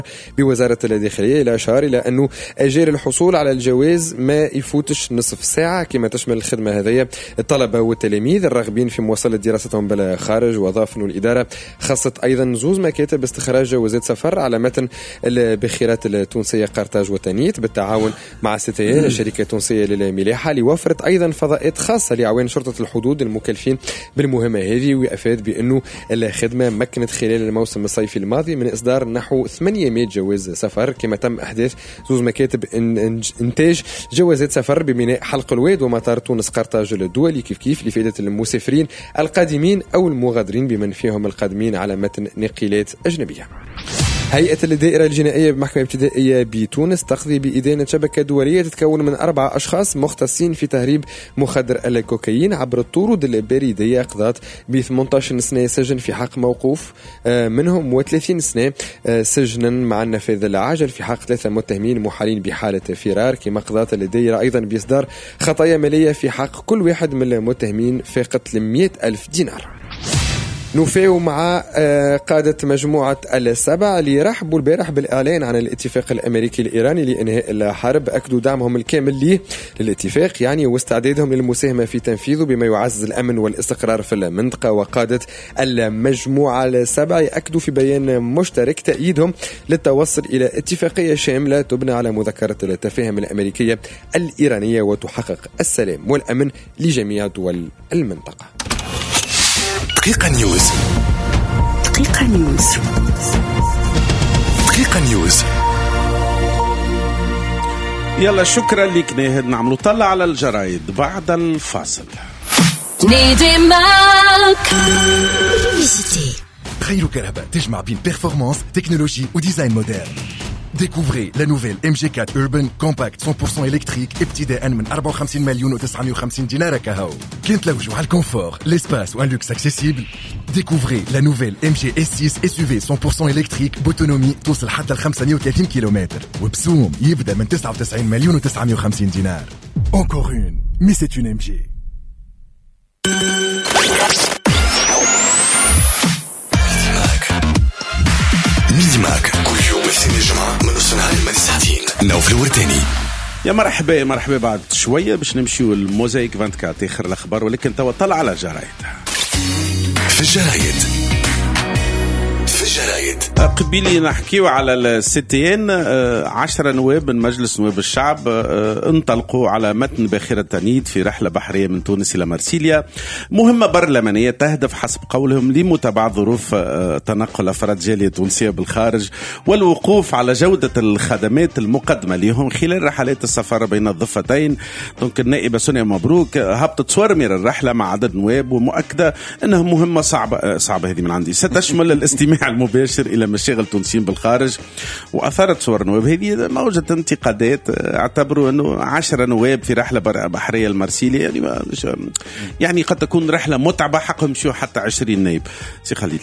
بوزارة الداخلية، إلى أشار إلى أنه أجال الحصول على الجواز ما يفوتش نصف ساعة، كما تشمل الخدمة هذه الطلبة والتلاميذ الراغبين في مواصلة دراستهم بلا خارج. وأضاف أنه الإدارة خصت أيضا زوز مكاتب استخراج جوازات سفر على متن الباخرات التونسية قرطاج وتانيت بالتعاون مع ستيان الشركة التونسية للملاحة، لوفرت أيضا فضاءات خاصة لأعوان شرطة الحدود المكلفين بالمهمة هذه. وأفاد بأنه الخدمة مكنت خلال الموسم الصيفي الماضي من إصدار نحو 800 جواز سفر، كما تم أحداث زوز مكاتب إنتاج جوازات سفر ببناء حلق الواد ومطار تونس قرطاج الدولي كيف لفائدة المسافرين القادمين أو المغادرين بمن فيهم القادمين على متن ناقلات أجنبية. هيئة الدائرة الجنائية بمحكمة ابتدائية بتونس تقضي بإدانة شبكة دولية تتكون من 4 أشخاص مختصين في تهريب مخدر الكوكايين عبر الطرود البريدية، قضت ب 18 سنة سجن في حق موقوف منهم و30 سنة سجنا مع النفاذ العاجل في حق 3 متهمين محالين بحالة فرار. كما قضت الدائرة أيضا بإصدار خطايا مالية في حق كل واحد من المتهمين فاق 300,000 دينار. نوفيو مع قادة مجموعة السبع اللي رحبوا البارح بالإعلان عن الاتفاق الأمريكي الإيراني لإنهاء الحرب. أكدوا دعمهم الكامل للاتفاق يعني واستعدادهم للمساهمة في تنفيذه بما يعزز الأمن والاستقرار في المنطقة. وقادة المجموعة السبع أكدوا في بيان مشترك تأييدهم للتوصل إلى اتفاقية شاملة تبنى على مذكرة التفاهم الأمريكية الإيرانية وتحقق السلام والأمن لجميع دول المنطقة. دقيقة نيوز. دقيقة نيوز. دقيقة نيوز. يلا شكرا لك ناهد. نعملوا طلع على الجرايد بعد الفاصل. خير كهرباء تجمع بين بيرفورمانس تكنولوجي وديزاين مودرن. Découvrez la nouvelle MG4 Urban Compact 100% électrique ابتداء من 54,950 دينار كهو. كنت لوجو على الكونفور, l'espace ou un luxe accessible. Découvrez la nouvelle MG S6 SUV 100% électrique بautonomie توصل حتى ل 35 كيلومتر وبسوم يبدأ من 99,950 دينار. Encore une, mais c'est une MG. ميدي ماك كل يوم اثنين الجمعة من نص النهار لمدة ساعتين. نوف الورتاني. يا مرحبا بعد شوية باش نمشيو الموزايك 24 آخر الأخبار، ولكن توا طلع على الجرايد. في الجرايد قبيلي نحكيو على الستين. 10 نواب من مجلس نواب الشعب انطلقوا على متن باخرة تانيت في رحلة بحرية من تونس إلى مرسيليا، مهمة برلمانية تهدف حسب قولهم لمتابعة ظروف تنقل أفراد جالية تونسية بالخارج والوقوف على جودة الخدمات المقدمة لهم خلال رحلات السفر بين الضفتين. دونك النائبة سونيا مبروك هبطت صور من الرحلة مع عدد نواب ومؤكدة أنها مهمة صعبة هذه من عندي ستشمل الاستماع المباشر إلى مشاغل تونسيين بالخارج. وأثارت صور نواب هذه موجة انتقادات، اعتبروا أنه 10 نواب في رحلة بحرية المرسيلية يعني قد تكون رحلة متعبة، حقهم يمشوا حتى 20 نائب. سي خليل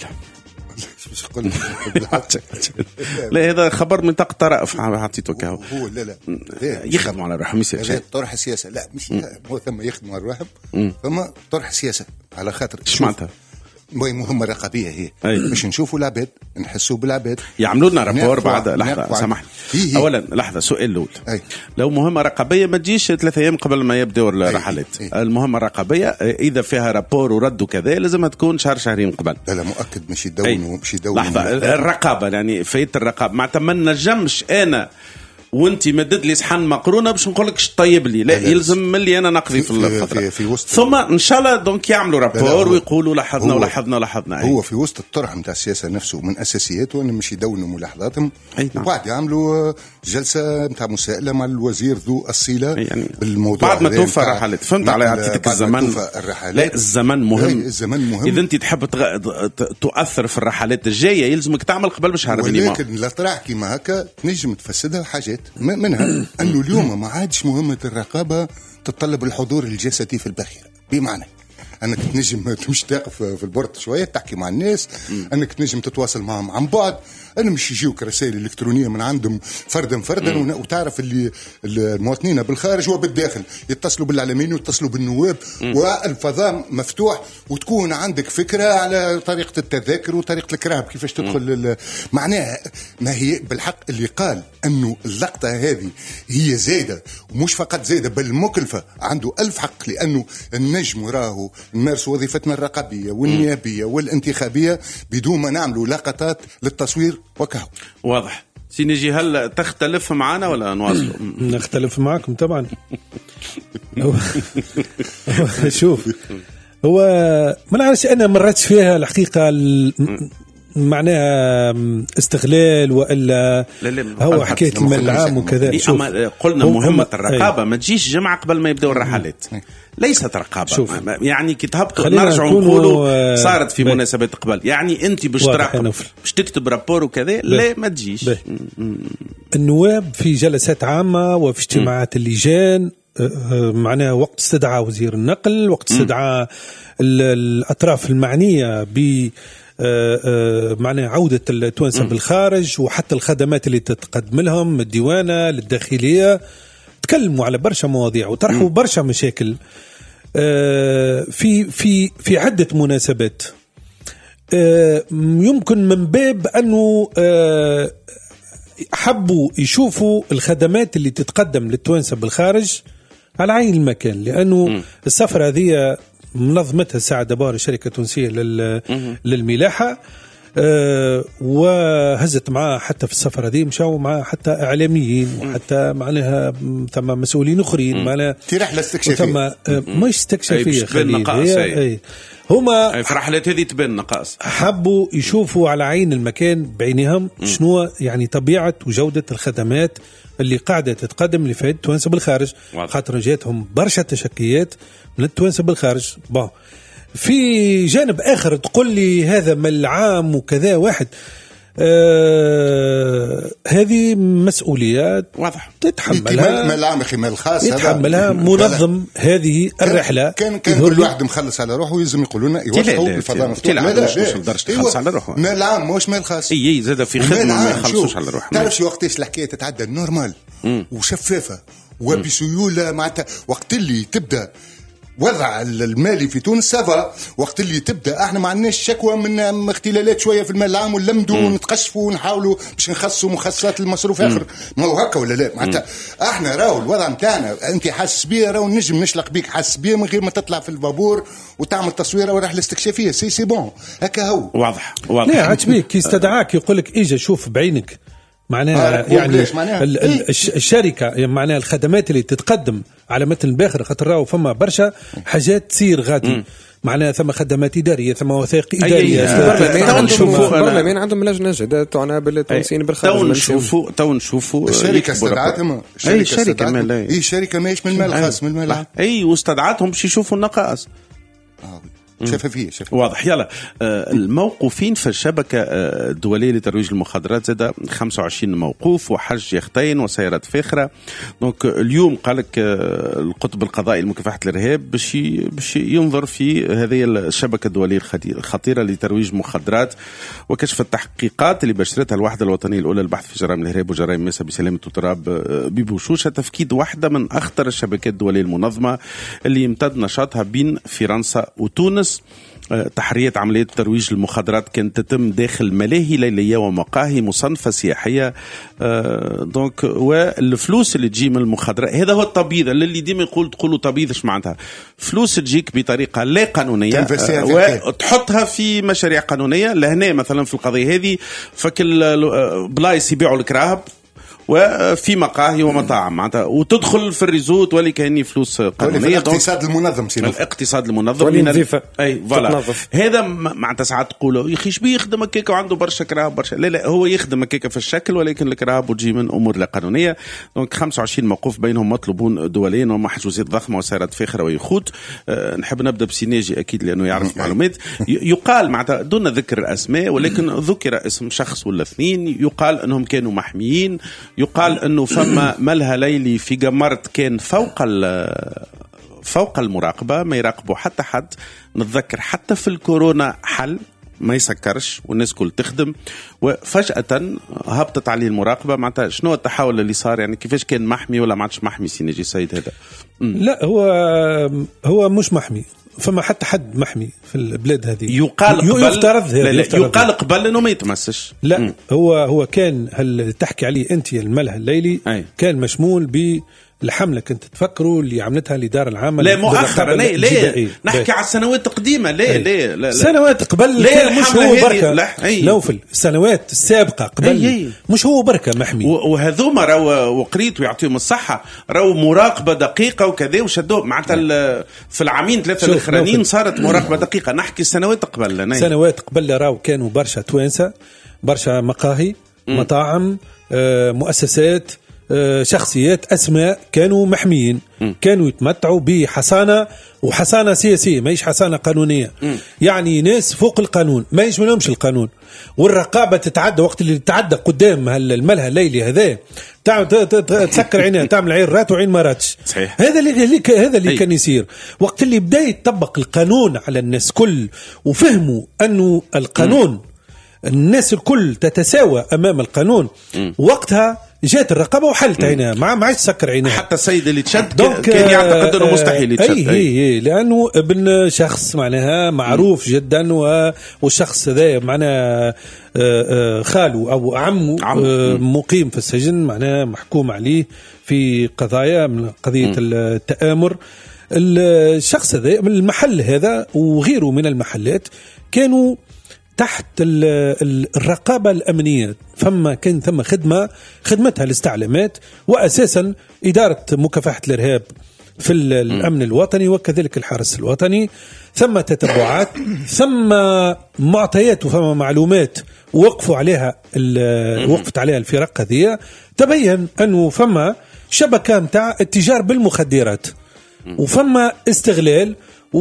لا هذا خبر من منطقة طرائف حطيته كهو. هو لا يخدموا على الرحم هذا طرح سياسة. لا مش هو ثم يخدموا على الرحم ثم طرح سياسة على خاطر ايش معناتها مهمة رقابية هي مش نشوفوا العباد نحسوا بالعباد يعملوا لنا رابور بعد لحظة سامحني أولا لحظة سؤال الأول لو مهمة رقابية ما تجيش 3 أيام قبل ما يبدأوا الرحلات. المهمة الرقابية إذا فيها رابور ورد وكذا لازم تكون شهرين قبل. لا مؤكد مش يدونوا لحظة الرقابة يعني فايت الرقابة ما نجمش أنا وانتي مدد لي صحن مقرونه باش نقولكش طيب لي لا يلزم ملي انا نقضي في الفتره ثم ان شاء الله دونك يعملوا رابور ويقولوا لاحظنا هو في وسط الطرح نتاع السياسه نفسه من اساسياته ان مش يدونوا ملاحظاتهم وبعد يعملوا جلسه نتاع مساءله مع الوزير ذو الصله يعني بالموضوع بعد ما توفى الرحلات. فهمت علي عطيتك الزمن. لا الزمن مهم اذا انت تحب تؤثر في الرحلات الجايه يلزمك تعمل قبل بشهر مينيموم. ولكن لا طرح كيما هكا تنجم تفسدها حاجات منها أنه اليوم ما عادش مهمة الرقابة تتطلب الحضور الجسدي في الباخرة. بمعنى انك تنجم تمشي تقف في البورد شويه تحكي مع الناس، انك تنجم تتواصل معهم عن بعد، انا مش يجيوك رسائل الكترونيه من عندهم فردا وتعرف اللي المواطنين بالخارج وبالداخل يتصلوا بالاعلاميين ويتصلوا بالنواب، والفضاء مفتوح، وتكون عندك فكره على طريقه التذاكر وطريقه الكراب كيفاش تدخل. معناها ما هي بالحق اللي قال انه اللقطه هذه هي زايده، ومش فقط زايده بل مكلفه، عنده ألف حق، لانه النجم راهو نمارس وظيفتنا الرقابيه والنيابيه والانتخابيه بدون ما نعملوا لقطات للتصوير وكهو. واضح. سينيجي، هل تختلف معنا ولا نواصل؟ نختلف معكم طبعا. شوف، هو ما نعرفش، انا مرتش فيها الحقيقه معناها استغلال والا هو حكايه المال العام وكذا. قلنا مهمه الرقابه ما تجيش جمعه قبل ما يبداو الرحلات، ليست رقابه. يعني كي تهبطوا نرجعوا نقولوا صارت في مناسبات قبل، يعني انت باش تكتب رابور وكذا، لا ما تجيش. النواب في جلسات عامه وفي اجتماعات اللجان، معناها وقت استدعاء وزير النقل، وقت استدعاء الاطراف المعنيه ب معناها عودة التوانسة بالخارج، وحتى الخدمات اللي تتقدم لهم، الديوانة للداخلية، تكلموا على برشا مواضيع وطرحوا برشا مشاكل في عدة مناسبات. يمكن من باب أنه حبوا يشوفوا الخدمات اللي تتقدم للتوانسة بالخارج على عين المكان، لأنه السفرة هذه منظمتها ساعة دبار الشركة التونسية للملاحة، وهزت معاه حتى في السفر هذه مشاو معاه حتى إعلاميين وحتى معناها ثم مسؤولين أخرين، معناها في رحلة استكشافية، مش استكشافية خليل، هما في رحلات هذه تبين نقاص، حبوا يشوفوا على عين المكان بعينهم شنو يعني طبيعة وجودة الخدمات اللي قاعدة تتقدم لفائدة التوانسة بالخارج، خاطر جاتهم برشا تشكيات من التوانسة بالخارج. في جانب آخر تقول لي هذا مال عام وكذا، واحد هذه مسؤوليات واضح تتحملها مال عام أخي، مال خاص يتحملها منظم هذه الرحلة. كان كل واحد مخلص على روحه ويلزم يقولوا لنا يوصلوا الفضاء مفتوح. لا تخلص على روحه، مال عام مش مال خاص. اي زاد في خدمة ما يخلصوش على روحه. تعرفش وقتاش الحكاية تتعدى نورمال وشفافة وبسيولة، معناتها وقت اللي تبدأ وضع المالي في تونس سافا، وقت اللي تبدا احنا ما عندناش شكوى من اختلالات شويه في المال العام، ونلمدوا ونتقشفوا ونحاولوا باش نخصصوا مخصصات المصروف اخر. ما هو هكا ولا لا؟ معناتها احنا راهو الوضع نتاعنا انت حاسس بيه، راهو نجم نشلق بيك حاسس بيه من غير ما تطلع في البابور وتعمل تصويره ورحله استكشافيه. سي بون هكا هو واضح. لا عاد بيك كي استدعاك يقول لك اجي شوف بعينك، معناها يعني الشركة معناها الخدمات اللي تتقدم على متن الباخر، خاطر راهو فما برشا حاجات تصير غادي، معناها ثم خدمات إدارية، ثم وثائق إدارية. البرلمان عندهم لجنة جديدة تعنى بالتونسيين بالخارج. تو نشوفوا الشركة استدعتهم، الشركة ماهيش من المال الخاص، من المال العام. واستدعتهم باش يشوفوا النقائص. شفافية. واضح. يلا الموقوفين في الشبكة الدولية لترويج المخدرات زاد 25 موقوف وحج يختين وسيارات فاخرة. دونك اليوم قالك القطب القضائي لمكافحة الإرهاب باش ينظر في هذه الشبكة الدولية الخطيرة لترويج المخدرات وكشف التحقيقات اللي بشرتها الوحدة الوطنية الأولى للبحث في جرائم الإرهاب وجرائم ماسة بسلامة التراب ببوشوشة تفكيد واحدة من أخطر الشبكات الدولية المنظمة اللي يمتد نشاطها بين فرنسا وتونس. تحرية عملية ترويج المخدرات كانت تتم داخل ملاهي ليلية ومقاهي مصنفة سياحية. دونك والفلوس اللي تجي من المخدرات هذا هو التبييض اللي ديما تقولوا تبييض. ايش معناتها؟ فلوس تجيك بطريقة لا قانونية وتحطها في مشاريع قانونية. لهنا مثلا في القضية هذه فكل بلايص يبيعوا الكراهب وفي مقاهي ومطاعم معناتها وتدخل في الريزوت ولي كأني فلوس قانونية. الاقتصاد المنظم الاقتصاد المنظم اي فوالا. هذا معناتها ساعات تقولوا يا اخي شبيه يخدم هكاك وعنده برشا كراهب برشا. لا هو يخدم هكاك في الشكل ولكن الكراهب وتجي من امور لا قانونيه. دونك 25 موقوف بينهم مطلوبون دوليين ومحجوزات ضخمه وسيارات فاخره ويخوت. نحب نبدا بسيناجي اكيد لانه يعرف معلومات. يقال معناتها دون ذكر اسماء ولكن ذكر اسم شخص ولا اثنين. يقال انهم كانوا محميين. يقال انه فما ملهى ليلي في قمرت كان فوق المراقبة، ما يراقبوا حتى حد. نتذكر حتى في الكورونا حل ما يسكرش والناس كل تخدم، وفجأة هبطت عليه المراقبة. معناتها شنو التحول اللي صار؟ يعني كيفاش كان محمي ولا ما عادش محمي سينجي سيد هذا؟ لا هو مش محمي، فما حتى حد محمي في البلاد هذه. يقال قبل انه ما يتمسش. لا هو كان، هل تحكي عليه انت الملهى الليلي كان مشمول بالحمله كنت تفكروا اللي عملتها الإدارة العامة. لا مؤخرا ليه نحكي على السنوات القديمة. لا سنوات قبل كان مش هو بركة نوفل، السنوات السابقة قبل مش هو بركة محمي. وهذوما راو وقريت ويعطيهم الصحة راو مراقبة دقيقة وكذا وشدوه معناتها في العامين 3 الأخرانيين صارت مراقبة دقيقة. نحكي سنوات قبل. سنوات قبل راو كانوا برشا توانسة، برشا مقاهي مطاعم مؤسسات شخصيات أسماء كانوا محميين، كانوا يتمتعوا بحصانة، وحصانة سياسية ماهيش حصانة قانونية. يعني ناس فوق القانون ما يشملهمش القانون، والرقابة تتعدى وقت اللي تتعدى قدام الملهى الليلي هذا تسكر عينها تعمل عين رات وعين ما راتش. هذا اللي كان يصير وقت اللي بدأ يطبق القانون على الناس كل، وفهموا أنه القانون الناس الكل تتساوى أمام القانون. وقتها جات الرقابة وحلت عينها، ما عادش تسكر عينها. حتى السيد اللي تشد كان يعتقد انه مستحيل يتشد. لانه ابن شخص معناها معروف جدا، والشخص هذا معناها خاله او عمه مقيم في السجن، معناها محكوم عليه في قضايا من قضية التآمر. الشخص هذا من المحل هذا وغيره من المحلات كانوا تحت الرقابة الأمنية. كان ثم خدمتها الاستعلامات، وأساسا إدارة مكافحة الإرهاب في الأمن الوطني وكذلك الحرس الوطني. ثم تتبعات، ثم معطيات وثم معلومات وقفت عليها الفرق هذه. تبين أنه فما شبكة متاع التجار بالمخدرات، وفما استغلال،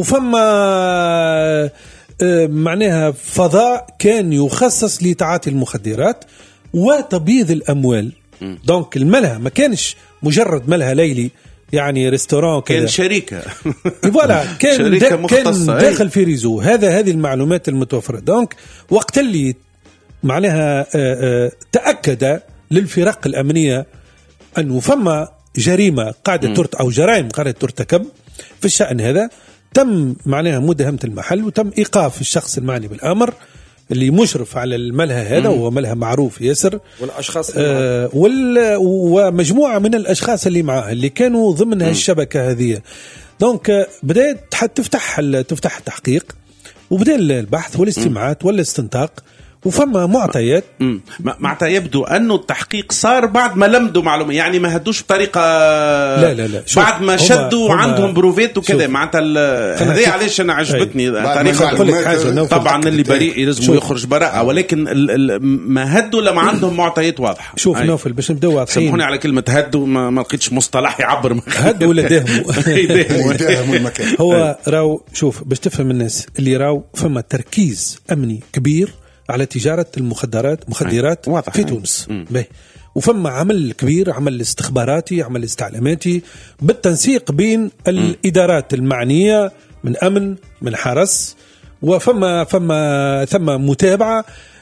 وفما معناها فضاء كان يخصص لتعاطي المخدرات وتبييض الأموال. دونك الملهى ما كانش مجرد ملهى ليلي يعني ريستوران، كان شركة فوالا كان داخل في ريزو. هذه المعلومات المتوفرة. دونك وقت اللي معناها تأكد للفرق الأمنية أنه فما جريمة قاعدة أو جرائم قاعدة ترتكب في الشأن هذا، تم معناها مداهمة المحل، وتم إيقاف الشخص المعني بالأمر اللي مشرف على الملهى هذا، وهو ملهى معروف ياسر، والأشخاص ومجموعة من الأشخاص اللي معاه اللي كانوا ضمن الشبكة هذه. دونك بدأت تفتح التحقيق، وبدأ البحث والاستماعات والاستنطاق، وفما معطيات. معناتها يبدو أنه التحقيق صار بعد ما لمدوا معلومة، يعني ما هدوش بطريقة لا. بعد ما شدوا عندهم بروفيت وكذا. معناتها هذه علاش أنا عجبتني طريقة. طبعا اللي بريء لازم يخرج براءة، ولكن ما هدوا لما عندهم معطيات واضحة. شوف نوفل باش نبداو واضحين، سامحوني على كلمة هدوا، ما لقيتش مصطلح يعبر. هدوا ولا داهموا المكان. هو راو شوف باش تفهم الناس اللي راو فما تركيز أمني كبير على تجارة المخدرات في تونس. وفما عمل كبير، عمل استخباراتي، عمل استعلاماتي بالتنسيق بين الإدارات المعنية من أمن من حرس، وفما ثم متابعة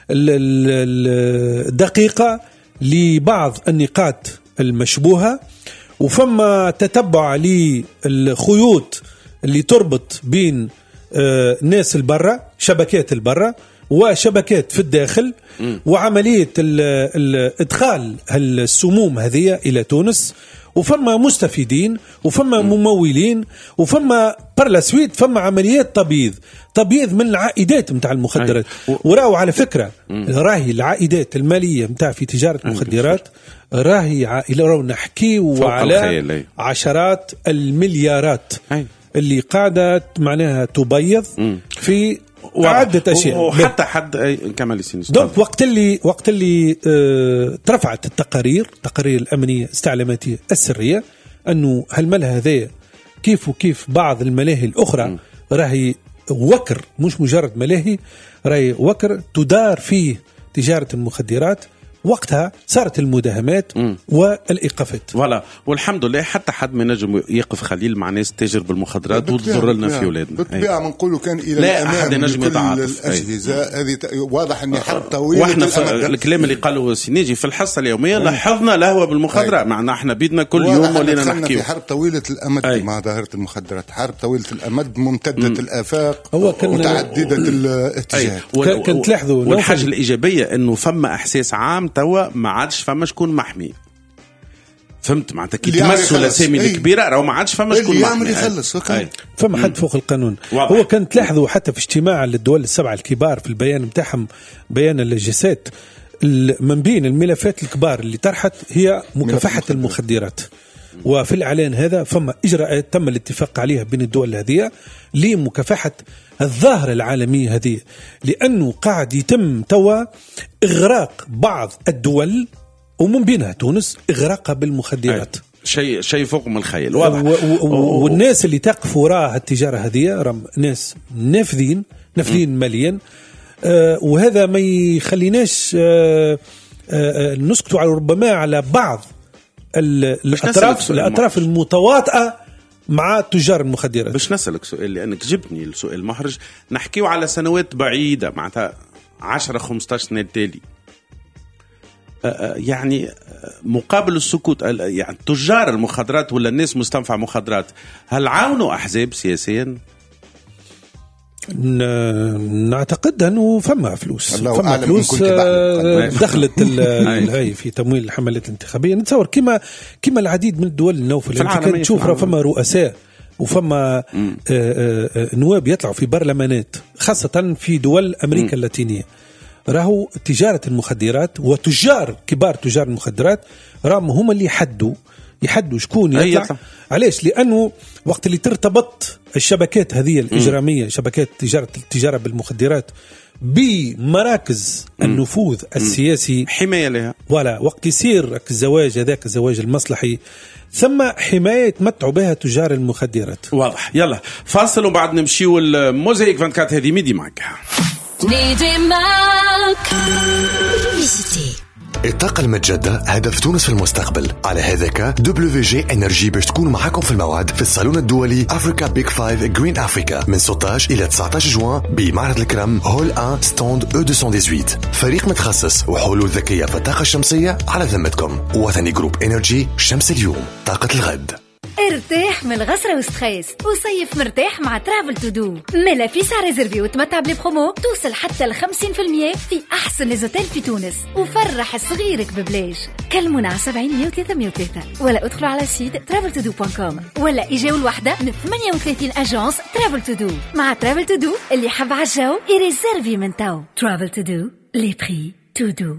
دقيقة لبعض النقاط المشبوهة، وفما تتبع للخيوط اللي تربط بين ناس البرة، شبكات البرة وشبكات في الداخل، وعملية إدخال السموم هذه إلى تونس. وفما مستفيدين، وفما ممولين، وفما برلاسويت فما عمليات تبييض من العائدات متاع المخدرات. وراو على فكرة راهي العائدات المالية متاع في تجارة المخدرات راهي راو نحكي على عشرات المليارات اللي قاعدة معناها تبيض في عدة أشياء. وحتى حد كمال سينس. دونك وقت اللي ترفعت تقارير الأمنية الاستعلاماتية السرية أنه هالملهى هذا كيف بعض الملاهي الأخرى راهي وكر، مش مجرد ملاهي، راهي وكر تدار فيه تجارة المخدرات، وقتها صارت المداهمات والإيقافات. فوالا، والحمد لله حتى حد ما نجم يقف خليل مع ناس تاجر بالمخدرات وتضر لنا في اولادنا. بالطبيعه ما نقولوا كان الى لا الامام احد نجم يتعاطف. الاجهزه هذه واضح اني حرب طويله. واحنا في الكلام اللي قالوا سينيجي في الحصه اليوميه لاحظنا لهوه بالمخدرات، معنا احنا بيدنا كل يوم ولينا نحكي في حرب طويله الامد مع ظاهره المخدرات، حرب طويله الامد ممتده الافاق ومتعدده الاتجاهات. كنت تلاحظوا والحاجه الايجابيه انه فما احساس عام توا ما عادش فما شكون محمي. فهمت معناتها كي تمسوا الاسامي الكبيره راهو ما عادش فما شكون يعمل يخلص فما حد فوق القانون. هو كان تلاحظوا حتى في اجتماع للدول السبعه الكبار في البيان نتاعهم، بيان اللجسات، من بين الملفات الكبار اللي طرحت هي مكافحه المخدرات. وفي الإعلان هذا فما إجراءات تم الاتفاق عليها بين الدول هذه لمكافحة الظاهرة العالمية هذه، لأنه قاعد يتم توا إغراق بعض الدول ومن بينها تونس إغراقها بالمخدرات. شيء فوق من الخيال واضح. والناس اللي تقف وراء التجارة هذه رم ناس نافذين ماليا. وهذا ما يخليناش نسكتوا على ربما على بعض الأطراف المتواطئة مع تجار المخدرات. باش نسألك سؤال لأنك جبني السؤال محرج. نحكيو على سنوات بعيدة معناتها 10-15 سنة التالي، يعني مقابل السكوت يعني تجار المخدرات ولا الناس مستنفع مخدرات هل عاونوا أحزاب سياسيا؟ نعتقد أنه فما فلوس دخلت هاي في تمويل الحملات الانتخابية. نتصور كما العديد من الدول النوفل انت كنت تشوف فما رؤساء وفما نواب يطلعوا في برلمانات خاصة في دول أمريكا اللاتينية. راهو تجارة المخدرات وتجار كبار تجار المخدرات راهم هم اللي يحدوا شكون يطلع. علاش؟ لأنه وقت اللي ترتبط الشبكات هذه الإجرامية، شبكات التجارة بالمخدرات بمراكز النفوذ السياسي، حماية لها. ولا وقت يصير الزواج هذاك الزواج المصلحي ثم حماية يتمتعوا بها تجار المخدرات. واضح. يلا فاصل وبعد نمشيو الموزايك 24 هذه ميدي معك. الطاقة المتجددة هدف تونس في المستقبل. على هذاك WG Energy باش تكون معكم في الموعد في الصالون الدولي أفريكا بيك 5 Green Africa من 16 إلى 19 جوان بمعرض الكرم هول 1 ستوند E218. فريق متخصص وحلول ذكية في الطاقة الشمسية على ذمتكم. وثني جروب إنرجي شمس اليوم طاقة الغد. ارتاح من الغسرة وستريس وصيف مرتاح مع ترافل تو دو. ملا في ساعة ريزرفي وتمتع بلي برومو توصل حتى 50% في أحسن ليزوتيل في تونس وفرح صغيرك ببلاش. كلمونا على 70 103 103 ولا ادخلوا على سيت traveltodo.com ولا إجاو الوحدة من 38 أجانس ترافل تو دو. مع ترافل تو دو اللي حب عالجو يريزرفي من تاو. ترافل تو دو لي بري تو دو.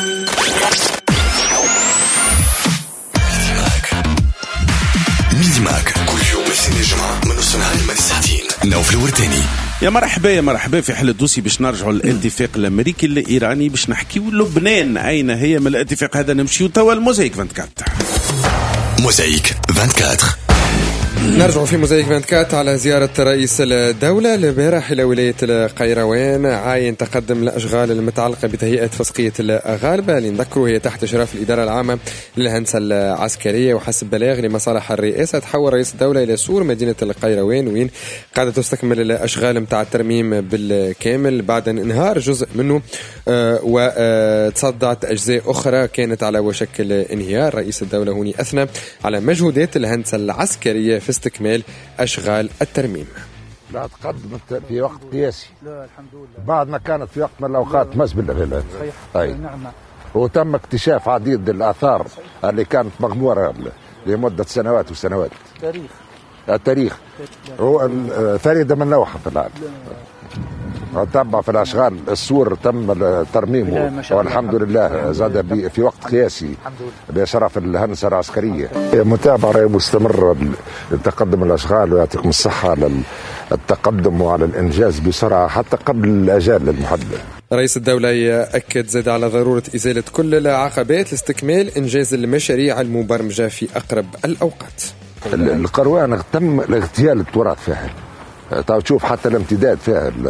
ميدي ماك كل يوم اثنين الجمعة من نص النهار لما الساعتين. نوف الورداني. يا مرحبا في حل الدوسي باش نرجعوا للاتفاق الامريكي الايراني باش نحكيو لبنان اين هي من الاتفاق هذا. نمشيو توا الموزايك 24. موزايك 24 نرجع في موزايك 24 على زيارة رئيس الدولة البارح إلى ولاية القيروان. عاين تقدم الأشغال المتعلقة بتهيئة فسقية الغالبة اللي نذكروا هي تحت إشراف الإدارة العامة للهندسة العسكرية. وحسب بلاغ لمصالح الرئاسة تحول رئيس الدولة إلى سور مدينة القيروان وين قاعدة تستكمل الأشغال متاع الترميم بالكامل بعد انهار جزء منه وتصدعت أجزاء أخرى كانت على وشك الانهيار. رئيس الدولة هوني أثنى على مجهودات الهندسة العسكرية في استكمال أشغال الترميم. لا تقدمت في وقت قياسي. لا الحمد لله. بعد ما كانت في وقت من الأوقات مسبلة. صحيح. نعم. وتم اكتشاف عديد الآثار اللي كانت مغمورة لمدة سنوات وسنوات. التاريخ هو فريدة من نوعها في العالم. تبع في الأشغال السور تم ترميمه والحمد لله زاد في وقت قياسي بشرف الهندسة العسكرية. متابعة مستمرة لتقدم الأشغال ويعطيكم الصحة على التقدم وعلى الإنجاز بسرعة حتى قبل الأجال المحددة. رئيس الدولة يأكد زاد على ضرورة إزالة كل العقبات لاستكمال إنجاز المشاريع المبرمجة في أقرب الأوقات. القروان تم اغتيال التراث فيها. تشوف حتى الامتداد فيها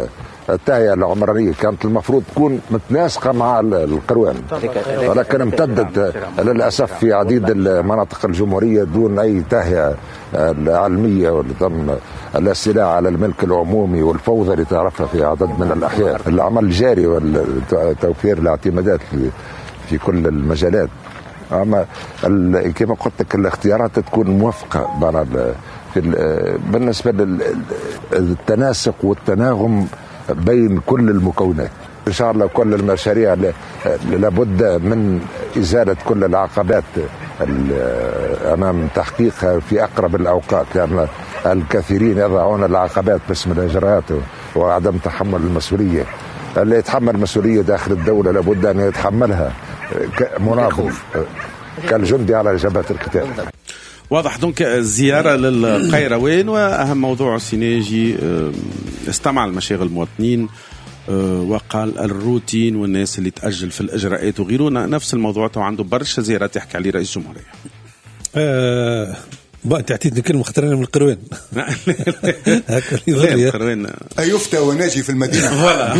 التهيئة العمرانية كانت المفروض تكون متناسقة مع القروان، ولكن امتدت للأسف في عديد المناطق الجمهورية دون أي تهيئة علمية، وتم الاستيلاء على الملك العمومي والفوضى اللي تعرفها في عدد من الأحيان. العمل الجاري وتوفير الاعتمادات في كل المجالات. أما كما قلت لك الاختيارات تكون موفقة بالنسبة للتناسق والتناغم بين كل المكونات. إن شاء الله كل المشاريع لابد من إزالة كل العقبات أمام تحقيقها في أقرب الأوقات، لأن الكثيرين يضعون العقبات باسم الإجراءات وعدم تحمل المسؤولية. اللي يتحمل مسؤولية داخل الدولة لابد أن يتحملها مناضل كالجندي على جبهة القتال. واضح. دونك الزيارة للقيروان، وأهم موضوع سيناجي استمع لمشاغل المواطنين وقال الروتين والناس اللي تأجل في الإجراءات وغيره. نفس الموضوع عنده برشا زيارات يحكي عليه رئيس الجمهورية. انت اعطيتني كلمه اخترنا من القروان. القروان يفتى وناجي في المدينه. ولا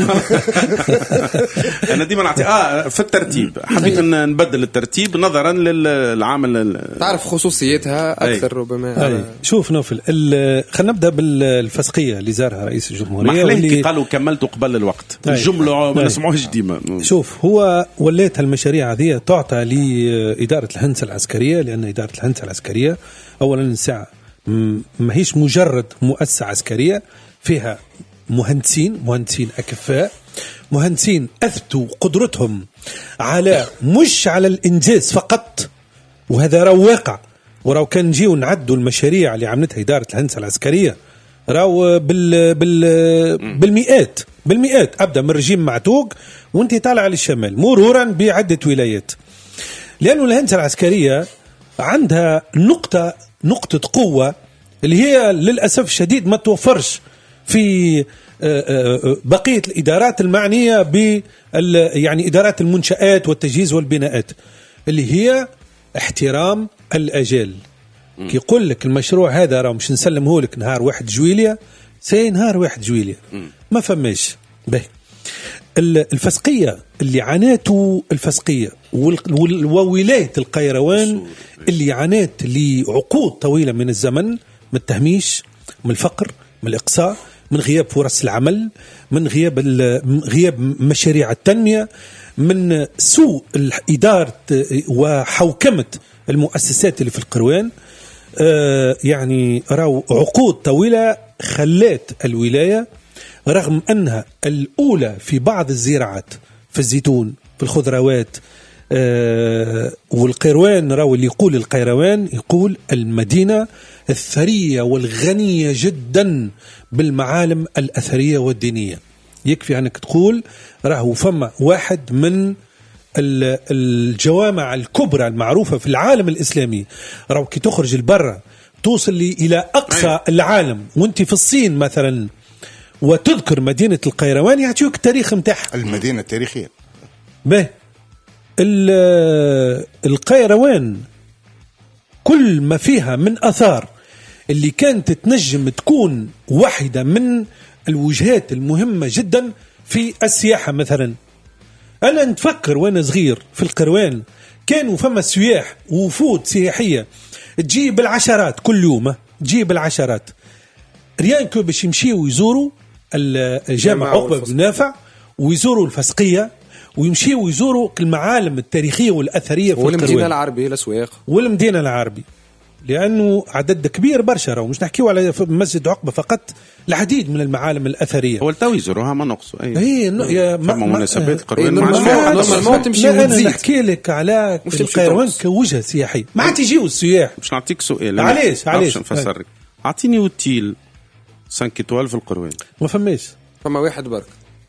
انا ديما نعطي في الترتيب. حبيت ان نبدل الترتيب نظرا للعامل، تعرف خصوصيتها اكثر ربما. شوف نوفل، خلينا نبدا بالفسقيه اللي زارها رئيس الجمهوريه، واللي قالوا كملتوا قبل الوقت. الجمله ما نسمعوهاش ديما. شوف، هو ولات المشاريع هذه تعطى لاداره الهندسه العسكريه، لان اداره الهندسه العسكريه اولا الساعه ما هيش مجرد مؤسسه عسكريه، فيها مهندسين اكفاء، مهندسين اثبتوا قدرتهم على مش على الانجاز فقط، وهذا راهو واقع. وراو كان نجيو نعدوا المشاريع اللي عملتها اداره الهندسه العسكريه راهو بالمئات ابدا من رجيم معتوق وانت طالع للشمال مرورا بعده ولايات. لانه الهندسه العسكريه عندها نقطة قوة اللي هي للأسف الشديد ما توفرش في بقية الإدارات المعنية يعني إدارات المنشآت والتجهيز والبناءات، اللي هي احترام الأجال. كي يقول لك المشروع هذا راه مش نسلمه لك نهار 1 جويلية، نهار 1 جويلية ما فماش. به الفسقية اللي عانته الفسقية وولاية القيروان اللي عانت لعقود طويلة من الزمن، من التهميش، من الفقر، من الإقصاء، من غياب فرص العمل، من غياب مشاريع التنمية، من سوء إدارة وحوكمة المؤسسات اللي في القيروان. يعني راو عقود طويلة خلات الولاية رغم أنها الأولى في بعض الزراعات، في الزيتون، في الخضروات، والقيروان راو اللي يقول القيروان يقول المدينة الثرية والغنية جدا بالمعالم الأثرية والدينية. يكفي أنك تقول راهو فما واحد من الجوامع الكبرى المعروفة في العالم الإسلامي، راهو كي تخرج البرة توصل إلى أقصى العالم، وانت في الصين مثلا وتذكر مدينة القيروان يعطيوك التاريخ متاعها، المدينة التاريخية. به القيروان كل ما فيها من أثار اللي كانت تنجم تكون واحدة من الوجهات المهمة جدا في السياحة. مثلا أنا نتفكر وأنا صغير في القيروان كانوا فما سياح ووفود سياحية تجي بالعشرات كل يوم، تجي بالعشرات ريانكو باش يمشيوا ويزوروا الجامع عقبة بن نافع ويزوروا الفسقية ويمشيوا ويزوروا المعالم التاريخية والأثرية في القيروان والمدينة العربية الأسواق والمدينة العربية، لأنه عدد كبير برشا، ومش نحكيو على مسجد عقبة فقط، العديد من المعالم الأثرية هو التو يزوروها ما نقصوا. فما مناسبات القيروان ما تمشي وتزيد. نحكي لك على القيروان كوجهة سياحية، ما عاد يجيو السياح. مش نعطيك سؤال علاش نفسرك، أعطيني وتيل 5 إيطوال في القيروان. ما فماش، فما واحد برك،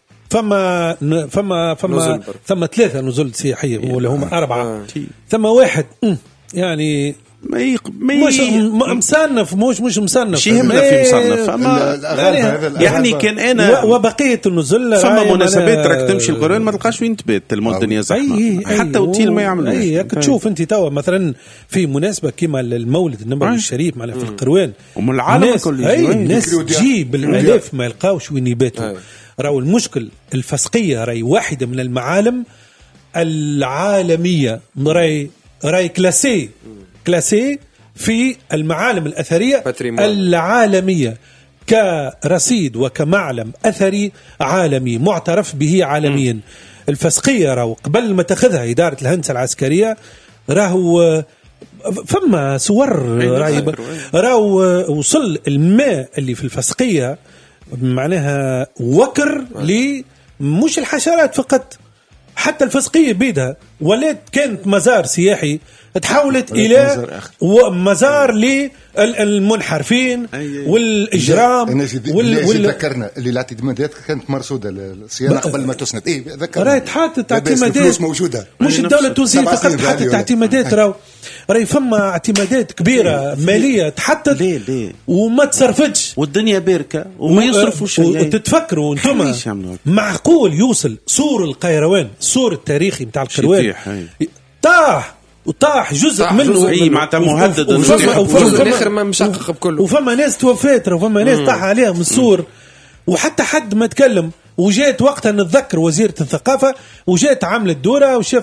فما 3 نزل سياحية ولا هما 4 ثم واحد يعني مش مصنف، مش مصنف، مش يهمنا في مصنف. يعني كان انا وبقيه النزل فما مناسبات راك تمشي القيروان ما تلقاش وين تبات، الدنيا زحمه حتى اوتيل ما يعملوش. تشوف انت توا مثلا في مناسبه كيما المولد النبوي الشريف معنا في القيروان ومن العالم الكل الناس تجي بالالاف ما يلقاوش وين يباتوا. راهو المشكل الفسقية راهي واحدة من المعالم العالمية، راهي كلاسي في المعالم الأثرية العالمية كرصيد وكمعلم أثري عالمي معترف به عالميا. الفسقية راهو قبل ما تاخذها إدارة الهندسة العسكرية راهو فما صور راهو وصل الماء اللي في الفسقية معناها وكر مش الحشرات فقط، حتى الفسقية بيدها ولات كانت مزار سياحي تحولت إلى مزار للمنحرفين والإجرام ذكرنا اللي الاعتمادات كانت مرصودة الصيانة قبل ما تسند. ذكرنا راهي تحطت اعتمادات فلوس موجودة، مش الدولة التونسية فقط تحطت اعتمادات، راهي فما اعتمادات كبيرة مالية تحطت وما تصرفتش والدنيا باركة وما يصرفوا شيء. تتفكروا انتم معقول يوصل سور القيروان، السور التاريخي بتاع القيروان طاح جزء منه معناتها مهدد الاخر ما مشقق بكله، وفما ناس توفات وفما ناس طاح عليهم السور وحتى حد ما تكلم. وجات وقتها نتذكر وزيرة الثقافة وجات عملت دورة وشاف